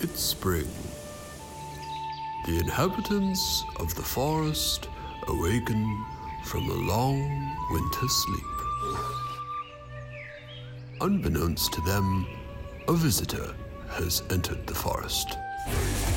It's spring. The inhabitants of the forest awaken from a long winter sleep. Unbeknownst to them, a visitor has entered the forest.